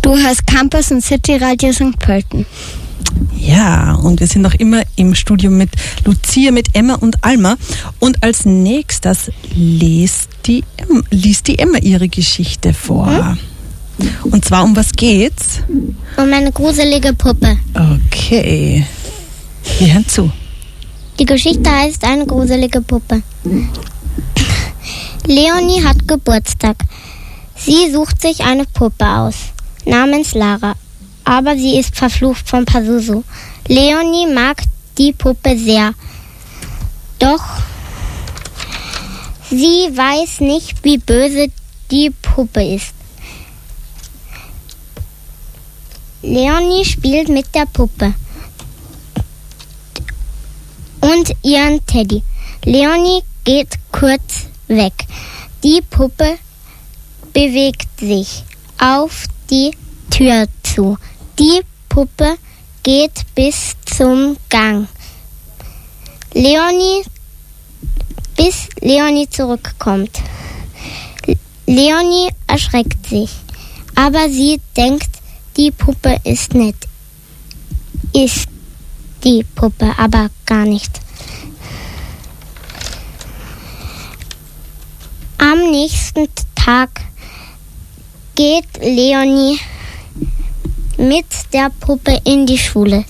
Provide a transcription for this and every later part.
Du hörst Campus und City Radio St. Pölten. Ja, und wir sind noch immer im Studio mit Lucia, mit Emma und Alma. Und als nächstes liest die Emma ihre Geschichte vor. Und zwar, um was geht's? Um eine gruselige Puppe. Okay, wir hören zu. Die Geschichte heißt eine gruselige Puppe. Leonie hat Geburtstag. Sie sucht sich eine Puppe aus, namens Lara. Aber sie ist verflucht von Pazuzu. Leonie mag die Puppe sehr. Doch sie weiß nicht, wie böse die Puppe ist. Leonie spielt mit der Puppe und ihren Teddy. Leonie geht kurz weg. Die Puppe bewegt sich auf die Tür zu. Die Puppe geht bis zum Gang. Bis Leonie zurückkommt. Leonie erschreckt sich, aber sie denkt, die Puppe ist nett. Ist die Puppe aber gar nicht. Am nächsten Tag geht Leonie mit der Puppe in die Schule.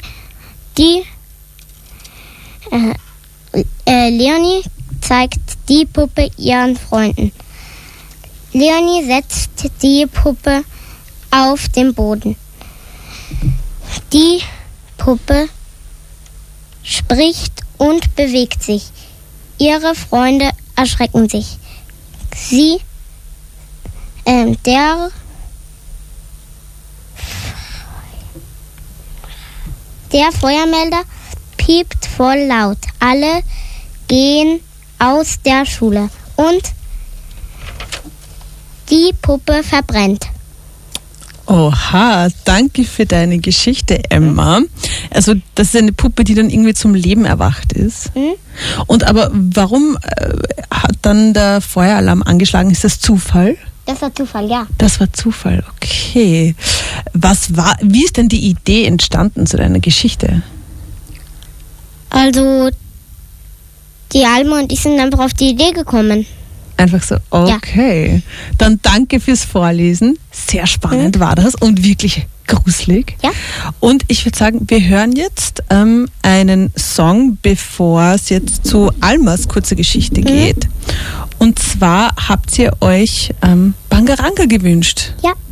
Leonie zeigt die Puppe ihren Freunden. Leonie setzt die Puppe auf den Boden. Die Puppe spricht und bewegt sich. Ihre Freunde erschrecken sich. Der Feuermelder piept voll laut. Alle gehen aus der Schule und die Puppe verbrennt. Oha, danke für deine Geschichte, Emma. Also das ist eine Puppe, die dann irgendwie zum Leben erwacht ist. Und aber warum hat dann der Feueralarm angeschlagen? Ist das Zufall? Das war Zufall, ja. Das war Zufall, okay. Wie ist denn die Idee entstanden zu deiner Geschichte? Also, die Alma und ich sind einfach auf die Idee gekommen. Einfach so, okay. Ja. Dann danke fürs Vorlesen. Sehr spannend war das und wirklich gruselig. Ja. Und ich würde sagen, wir hören jetzt einen Song, bevor es jetzt zu Almas kurze Geschichte geht. Und zwar habt ihr euch Bangaranga gewünscht. Ja.